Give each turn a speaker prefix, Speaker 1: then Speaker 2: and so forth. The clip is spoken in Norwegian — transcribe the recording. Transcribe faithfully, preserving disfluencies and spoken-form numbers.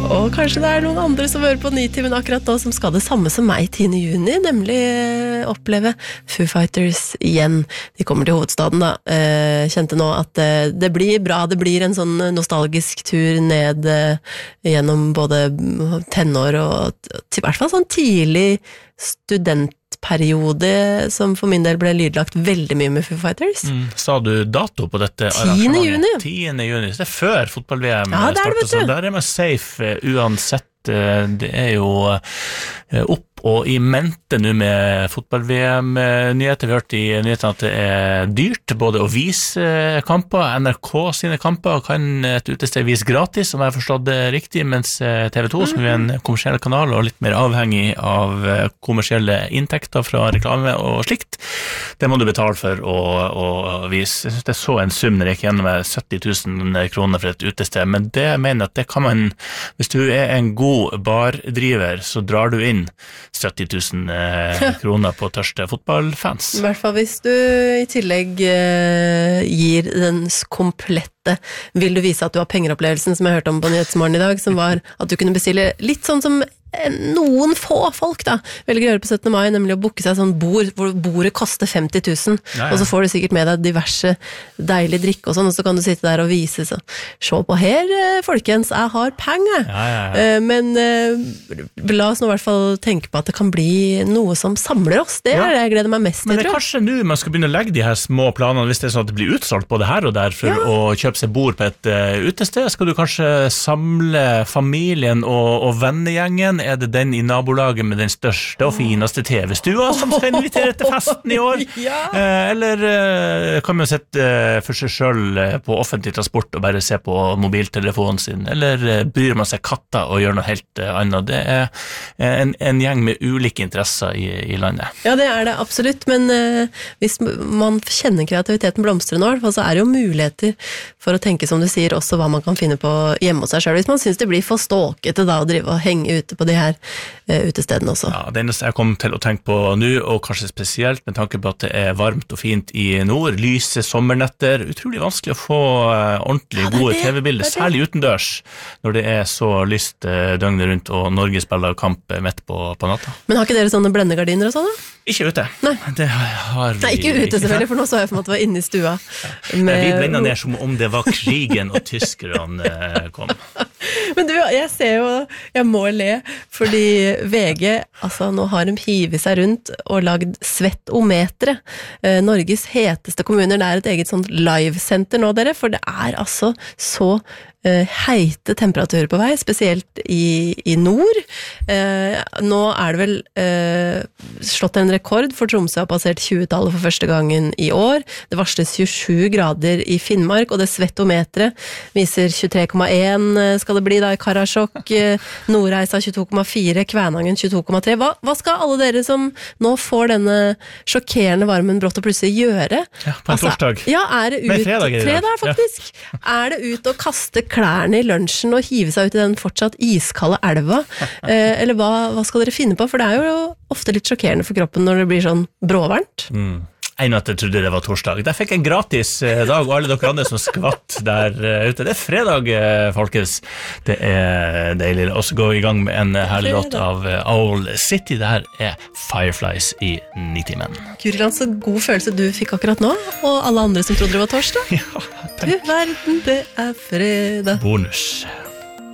Speaker 1: Og kanskje det er noen andre som hører på Nitimen akkurat nå som skal det samme som meg tiende juni, nemlig oppleve Foo Fighters igjen. De kommer til hovedstaden da. Kjente nå at det blir bra, det blir en sånn nostalgisk tur ned gjennom både tenår og til hvert fall sånn tidlig studentperiode som for min del ble lydlagt veldig mye med Foo Fighters.
Speaker 2: Mm. Sa du dato på dette
Speaker 1: tiende juni.
Speaker 2: tiende juni, det er før fotball-V M
Speaker 1: ja, det er det,
Speaker 2: starter, så der er man safe uansett. Det er jo opp og i mente nå med fotball-V M-nyheter. Vi har hørt i nyhetene at det er dyrt både å vise kamper, N R K sine kamper kan et utested vise gratis, om jeg har forstått det riktig, mens T V to, som er en kommersiell kanal og litt mer avhengig av kommersielle inntekter fra reklame og slikt, det må du betale for å, å vise. Jeg synes det er så en sum når jeg gikk gjennom med sytti tusen kroner for et utested, men det mener jeg at det kan man, hvis du er en god bardriver, så drar du inn sytti tusen eh, kroner på tørste fotballfans.
Speaker 1: I hvert fall hvis du i tillegg eh, gir den komplette vil du vise at du har pengeropplevelsen som jeg hørte om på Nyhetsmorgen i dag, som var at du kunne bestille litt sånn som noen få folk da, velger å gjøre på syttende mai, nemlig å booke seg sånn bord, hvor bordet koster femti tusen, ja, ja. Og så får du sikkert med deg diverse deilig drikk og sånn, og så kan du sitte der og vise så, se på her, folkens, jeg har penger.
Speaker 2: Ja, ja, ja.
Speaker 1: Men la oss nå i hvert fall tenke på at det kan bli noe som samler oss, det er det jeg gleder meg mest til.
Speaker 2: Men det er kanskje nå man skal begynne å legge de her små planene, hvis det er sånn at det blir utsolgt både her og der for ja. Å kjøpe seg bord på et uh, utested, skal du kanskje samle familien og, og vennegjengen. Er det den i nabolaget med den største og fineste T V-stua som skal invitere til festen i år?
Speaker 1: Ja.
Speaker 2: Eh, eller eh, kan man sette eh, for seg selv eh, på offentlig transport og bare se på mobiltelefonen sin? Eller eh, bryr man seg katta og gjør noe helt eh, annet? Det er eh, en, en gjeng med ulike interesser i, i landet.
Speaker 1: Ja, det er det absolutt, men eh, hvis man kjenner kreativiteten blomstre nå, så er det jo muligheter for å tenke, som du sier, også hva man kan finne på hjemme hos seg selv. Hvis man synes det blir for ståkete da, å drive og henge ute på de her uh, utestedene også.
Speaker 2: Ja, det eneste jeg kommer til å tenke på nå, og kanskje spesielt med tanke på at det er varmt og fint i nord, lyse sommernetter, utrolig vanskelig å få uh, ordentlig ja, gode T V-bilder, særlig utendørs, når det er så lyst uh, døgnet rundt, og Norge spiller kamp midt på, på natta.
Speaker 1: Men har ikke dere sånne blendegardiner og sånn da?
Speaker 2: Ikke ute.
Speaker 1: Nei.
Speaker 2: Det har vi
Speaker 1: Nei, ikke ute selvfølgelig, for nå så jeg for meg at det var inne i stua.
Speaker 2: Ja. Med... Vi blendet ned som om det var krigen og tyskerne uh, kom.
Speaker 1: Men du, jeg ser jo, jeg må le, fordi V G, altså nå har de hivet seg rundt og lagd Svettometre, eh, Norges heteste kommuner. Det er et eget sånt live-senter nå, dere, for det er altså så eh, heite temperaturer på vei, spesielt i, i nord. Eh, nå er det vel eh, slått en rekord, for Tromsø har passert tjue-tallet for første gangen i år. Det varsles tjuesju grader i Finnmark, og det Svettometre viser tjuetre komma en skal det bli da i Karasjok, Nordreisa tjueto komma fire, Kvænangen tjueto komma tre. Hva, hva skal alle dere som nå får denne sjokkerende varmen brått og plutselig gjøre?
Speaker 2: Ja, på en altså, torsdag.
Speaker 1: Ja, er det ut...
Speaker 2: Nei, fredag,
Speaker 1: fredag faktisk. Ja. Er det ut å kaste klærne i lunsjen og hive seg ut i den fortsatt iskalde elva? eh, eller hva, hva skal dere finne på? For det er jo ofte litt sjokkerende for kroppen når det blir sånn bråvarmt.
Speaker 2: Mm. En at jeg trodde det var torsdag. Der fikk jeg en gratis dag, og alle dere andre som skvatt der ute. Det er fredag, folkens. Det er deilig. Og så går vi i gang med en herlig låt av Owl City. Det her er Fireflies i Nitimen.
Speaker 1: Guriland, så god følelse du fikk akkurat nå, og alle andre som trodde det var torsdag.
Speaker 2: Ja, takk.
Speaker 1: Du verden, det er fredag.
Speaker 2: Bonus.